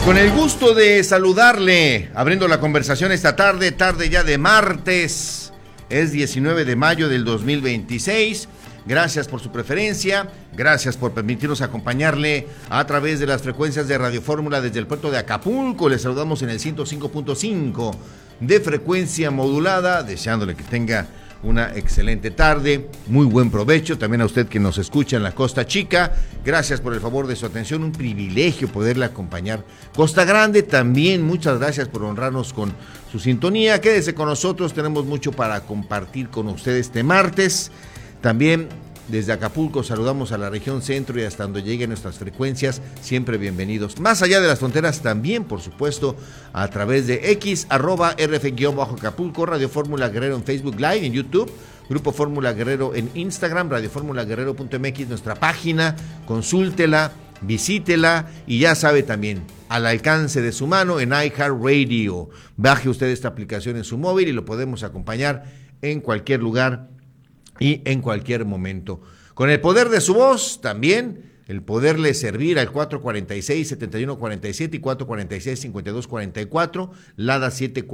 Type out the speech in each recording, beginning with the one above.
Con el gusto de saludarle, abriendo la conversación esta tarde ya de martes, es 19 de mayo del 2026. Gracias por su preferencia, gracias por permitirnos acompañarle a través de las frecuencias de Radio Fórmula desde el puerto de Acapulco. Les saludamos en el 105.5 de frecuencia modulada, deseándole que tenga una excelente tarde, muy buen provecho, también a usted que nos escucha en la Costa Chica, gracias por el favor de su atención, un privilegio poderle acompañar. Costa Grande también, muchas gracias por honrarnos con su sintonía, quédese con nosotros, tenemos mucho para compartir con usted este martes. También desde Acapulco saludamos a la región centro y hasta donde lleguen nuestras frecuencias, siempre bienvenidos. Más allá de las fronteras también, por supuesto, a través de X, @RF_Acapulco, Radio Fórmula Guerrero en Facebook Live, en YouTube, Grupo Fórmula Guerrero en Instagram, radioformulaguerrero.mx, nuestra página, consúltela, visítela y ya sabe también, al alcance de su mano en iHeartRadio. Baje usted esta aplicación en su móvil y lo podemos acompañar en cualquier lugar y en cualquier momento. Con el poder de su voz, también el poderle servir al 446-7147 y 446-5244, Lada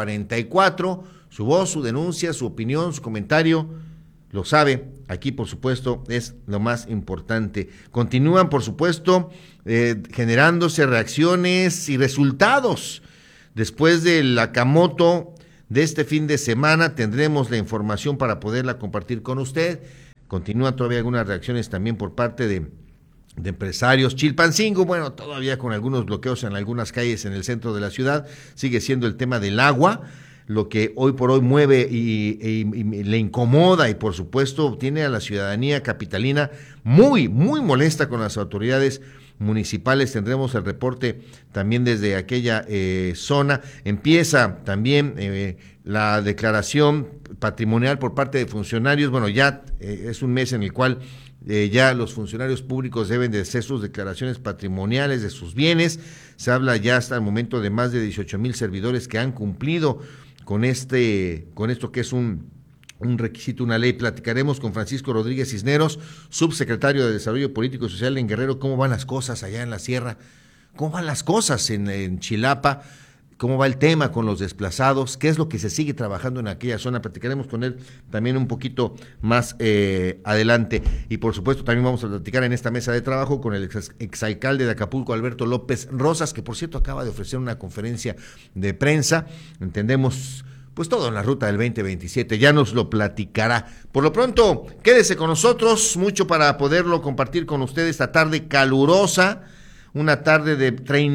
744, su voz, su denuncia, su opinión, su comentario, lo sabe, aquí por supuesto es lo más importante. Continúan por supuesto generándose reacciones y resultados. Después del Akamoto de este fin de semana tendremos la información para poderla compartir con usted. Continúan todavía algunas reacciones también por parte de empresarios. Chilpancingo, bueno, todavía con algunos bloqueos en algunas calles en el centro de la ciudad, sigue siendo el tema del agua, lo que hoy por hoy mueve y le incomoda y por supuesto tiene a la ciudadanía capitalina muy molesta con las autoridades municipales. Tendremos el reporte también desde aquella zona. Empieza también la declaración patrimonial por parte de funcionarios. Bueno, ya es un mes en el cual ya los funcionarios públicos deben de hacer sus declaraciones patrimoniales de sus bienes. Se habla ya hasta el momento de más de 18,000 servidores que han cumplido con esto que es un requisito, una ley. Platicaremos con Francisco Rodríguez Cisneros, subsecretario de Desarrollo Político y Social en Guerrero, cómo van las cosas allá en la sierra, cómo van las cosas en Chilapa, cómo va el tema con los desplazados, qué es lo que se sigue trabajando en aquella zona. Platicaremos con él también un poquito más adelante. Y por supuesto también vamos a platicar en esta mesa de trabajo con el exalcalde de Acapulco, Alberto López Rosas, que por cierto acaba de ofrecer una conferencia de prensa. Entendemos pues todo en la ruta del 2027, ya nos lo platicará. Por lo pronto, quédese con nosotros, mucho para poderlo compartir con ustedes esta tarde calurosa, una tarde de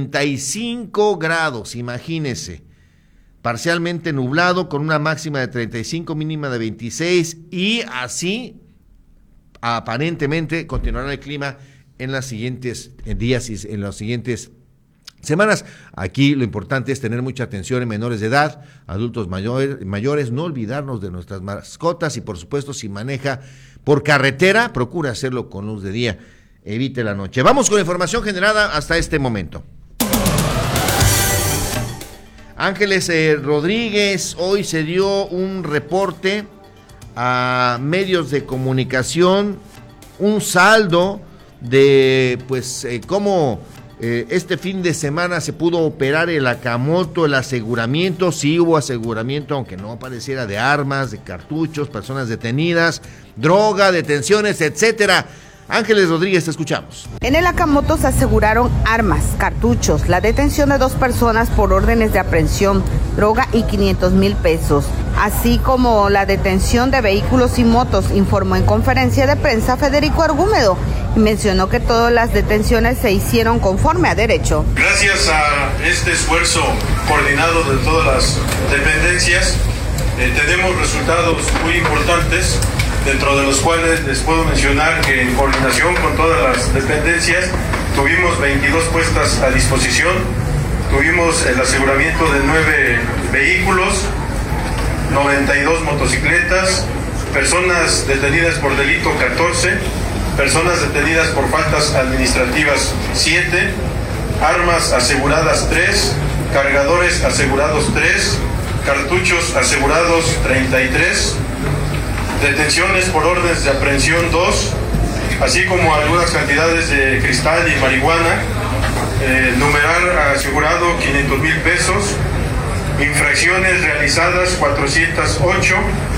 35 grados, imagínese, parcialmente nublado, con una máxima de 35, mínima de 26, y así, aparentemente, continuará el clima en los siguientes días y en los siguientes semanas. Aquí lo importante es tener mucha atención en menores de edad, adultos mayores, no olvidarnos de nuestras mascotas y por supuesto si maneja por carretera, procura hacerlo con luz de día, evite la noche. Vamos con la información generada hasta este momento. Ángeles Rodríguez, hoy se dio un reporte a medios de comunicación, un saldo de cómo este fin de semana se pudo operar el Akamoto, el aseguramiento. Sí hubo aseguramiento, aunque no pareciera, de armas, de cartuchos, personas detenidas, droga, detenciones, etcétera. Ángeles Rodríguez, te escuchamos. En el Akamoto se aseguraron armas, cartuchos, la detención de 2 personas por órdenes de aprehensión, droga y 500,000 pesos, así como la detención de vehículos y motos, informó en conferencia de prensa Federico Argúmedo y mencionó que todas las detenciones se hicieron conforme a derecho. Gracias a este esfuerzo coordinado de todas las dependencias, tenemos resultados muy importantes, dentro de los cuales les puedo mencionar que en coordinación con todas las dependencias tuvimos 22 puestas a disposición, tuvimos el aseguramiento de 9 vehículos, 92 motocicletas, personas detenidas por delito 14, personas detenidas por faltas administrativas 7, armas aseguradas 3, cargadores asegurados 3, cartuchos asegurados 33, detenciones por órdenes de aprehensión 2, así como algunas cantidades de cristal y marihuana. Numerar asegurado 500,000 pesos. Infracciones realizadas 408.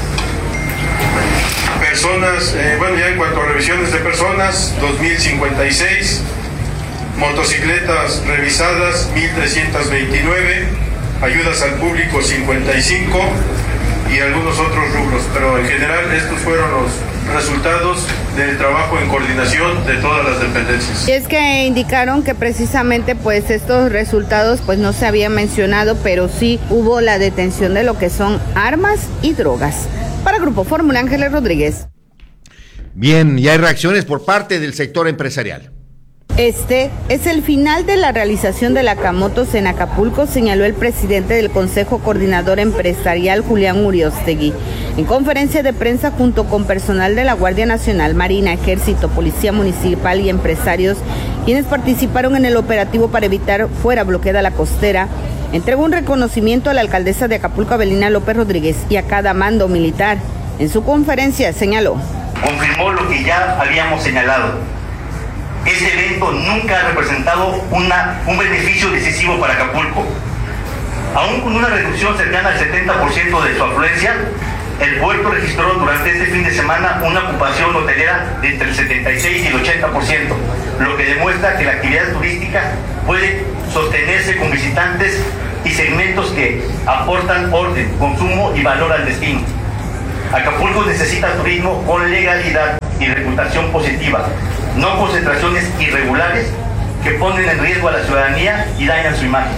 Personas, ya en cuanto a revisiones de personas, 2,056. Motocicletas revisadas, 1,329. Ayudas al público, 55. Y algunos otros rubros, pero en general estos fueron los resultados del trabajo en coordinación de todas las dependencias. Y es que indicaron que precisamente pues estos resultados pues no se habían mencionado, pero sí hubo la detención de lo que son armas y drogas. Para Grupo Fórmula, Ángeles Rodríguez. Bien, y hay reacciones por parte del sector empresarial. Este es el final de la realización de la Camotos en Acapulco, señaló el presidente del Consejo Coordinador Empresarial, Julián Uriostegui. En conferencia de prensa junto con personal de la Guardia Nacional, Marina, Ejército, Policía Municipal y empresarios, quienes participaron en el operativo para evitar fuera bloqueada la costera, entregó un reconocimiento a la alcaldesa de Acapulco, Avelina López Rodríguez, y a cada mando militar. En su conferencia señaló: confirmó lo que ya habíamos señalado. Este evento nunca ha representado un beneficio decisivo para Acapulco. Aún con una reducción cercana al 70% de su afluencia, el puerto registró durante este fin de semana una ocupación hotelera de entre el 76 y el 80%, lo que demuestra que la actividad turística puede sostenerse con visitantes y segmentos que aportan orden, consumo y valor al destino. Acapulco necesita turismo con legalidad y reputación positiva, no concentraciones irregulares que ponen en riesgo a la ciudadanía y dañan su imagen.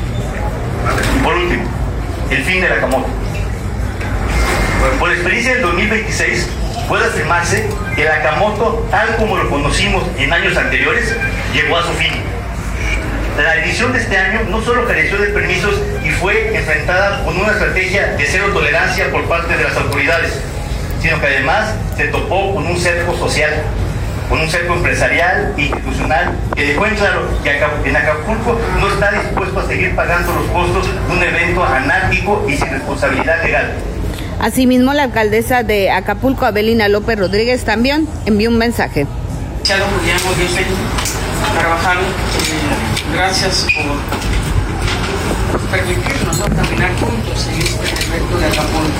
Y por último, el fin de la Camoto. Por experiencia del 2026, puede afirmarse que la Camoto, tal como lo conocimos en años anteriores, llegó a su fin. La edición de este año no solo careció de permisos y fue enfrentada con una estrategia de cero tolerancia por parte de las autoridades, sino que además se topó con un cerco social, con un cerco empresarial e institucional que dejó en claro que en Acapulco no está dispuesto a seguir pagando los costos de un evento anárquico y sin responsabilidad legal. Asimismo, la alcaldesa de Acapulco, Avelina López Rodríguez, también envió un mensaje. Julián Uriostegui Carvajal, gracias por permitirnos caminar juntos en este evento de Acapulco.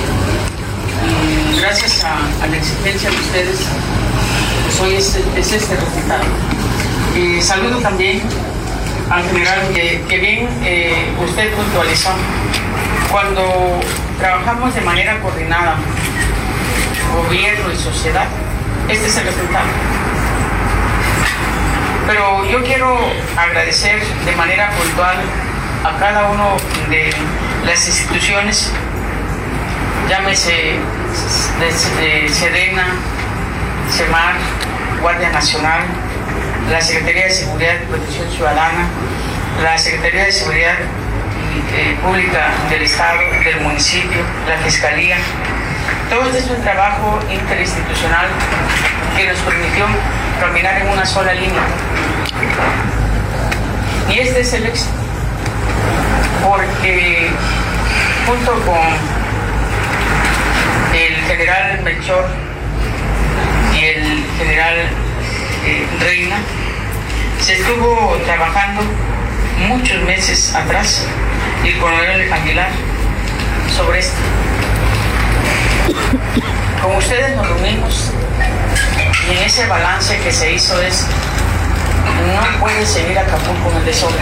Y gracias a la exigencia de ustedes, pues hoy es este resultado. Saludo también al general que bien usted puntualizó. Cuando trabajamos de manera coordinada, gobierno y sociedad, este es el resultado. Pero yo quiero agradecer de manera puntual a cada uno de las instituciones, llámese Sedena, SEMAR, Guardia Nacional, la Secretaría de Seguridad y Protección Ciudadana, la Secretaría de Seguridad Pública del Estado, del municipio, la Fiscalía. Todo este es un trabajo interinstitucional que nos permitió caminar en una sola línea. Y este es el éxito, porque junto con el general Melchor y el general Reina, se estuvo trabajando muchos meses atrás, y el coronel Aguilar, sobre esto. Con ustedes nos reunimos y en ese balance que se hizo es: no puede seguir Acapulco en el desorden.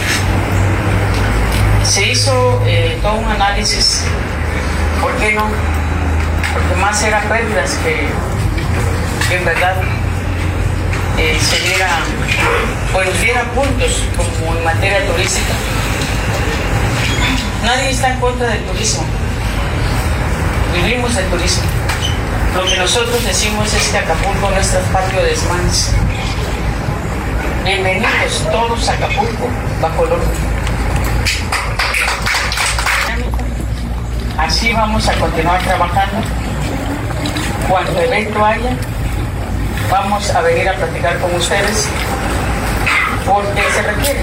Se hizo todo un análisis. ¿Por qué no? Porque más eran pérdidas que en verdad se diera, pues diera puntos como en materia turística. Nadie está en contra del turismo. Vivimos el turismo. Lo que nosotros decimos es que Acapulco no es patio de desmanes. Bienvenidos todos a Acapulco bajo el orden. Así vamos a continuar trabajando. Cuando evento haya, vamos a venir a platicar con ustedes porque se requiere.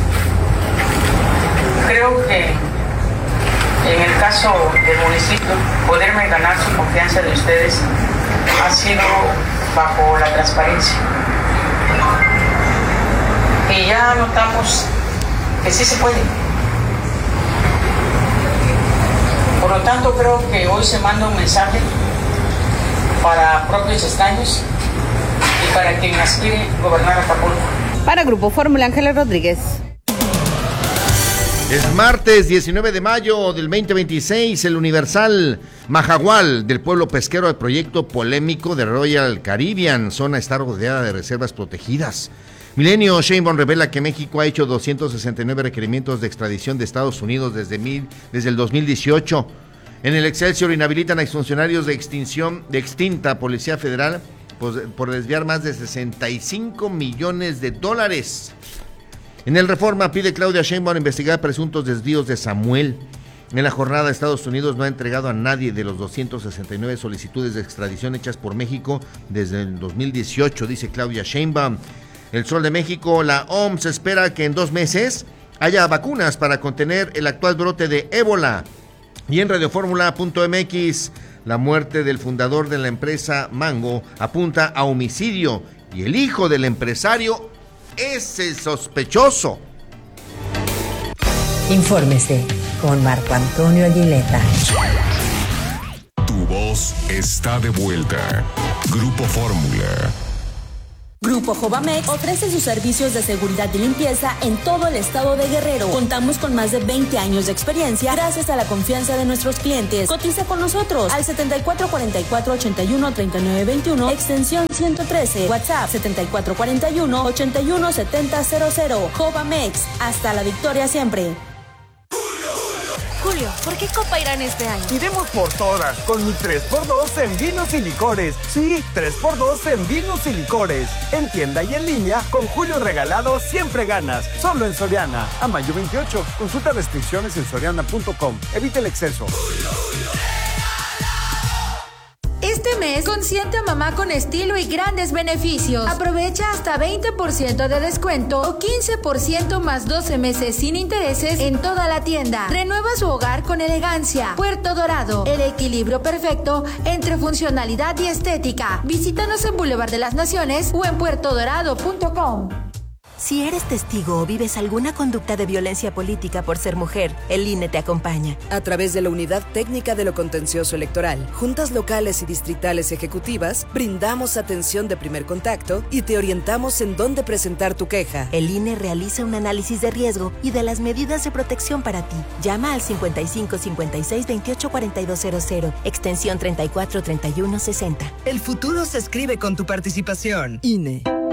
Creo que en el caso del municipio, poderme ganar su confianza de ustedes ha sido bajo la transparencia. Y ya notamos que sí se puede. Por lo tanto, creo que hoy se manda un mensaje para propios extraños y para quien aspire gobernar Acapulco. Para Grupo Fórmula, Ángeles Rodríguez. Es martes 19 de mayo del 2026, el Universal. Majagual, del pueblo pesquero, del proyecto polémico de Royal Caribbean. Zona está rodeada de reservas protegidas. Milenio Sheinbaum revela que México ha hecho 269 requerimientos de extradición de Estados Unidos desde el 2018. En el Excelsior inhabilitan a exfuncionarios de extinta Policía Federal por desviar más de 65 millones de dólares. En el Reforma pide Claudia Sheinbaum investigar presuntos desvíos de Samuel. En la jornada, Estados Unidos no ha entregado a nadie de los 269 solicitudes de extradición hechas por México desde el 2018, dice Claudia Sheinbaum. El Sol de México, la OMS espera que en 2 meses haya vacunas para contener el actual brote de ébola. Y en radioformula.mx, la muerte del fundador de la empresa Mango apunta a homicidio y el hijo del empresario es el sospechoso. Infórmese con Marco Antonio Aguileta. Tu voz está de vuelta. Grupo Fórmula. Grupo Jovamex ofrece sus servicios de seguridad y limpieza en todo el estado de Guerrero. Contamos con más de 20 años de experiencia gracias a la confianza de nuestros clientes. Cotiza con nosotros al 7444-813921, extensión 113, WhatsApp 7441-817000. Jovamex, hasta la victoria siempre. Julio, ¿por qué Copa Irán este año? Iremos por todas, con mi 3x2 en vinos y licores. Sí, 3x2 en vinos y licores. En tienda y en línea, con Julio regalado siempre ganas. Solo en Soriana. A mayo 28. Consulta restricciones en soriana.com. Evita el exceso. Este mes, consiente a mamá con estilo y grandes beneficios. Aprovecha hasta 20% de descuento o 15% más 12 meses sin intereses en toda la tienda. Renueva su hogar con elegancia. Puerto Dorado, el equilibrio perfecto entre funcionalidad y estética. Visítanos en Boulevard de las Naciones o en puertodorado.com. Si eres testigo o vives alguna conducta de violencia política por ser mujer, el INE te acompaña. A través de la Unidad Técnica de lo Contencioso Electoral, juntas locales y distritales ejecutivas, brindamos atención de primer contacto y te orientamos en dónde presentar tu queja. El INE realiza un análisis de riesgo y de las medidas de protección para ti. Llama al 55 56 28 4200, extensión 34 31 60. El futuro se escribe con tu participación. INE.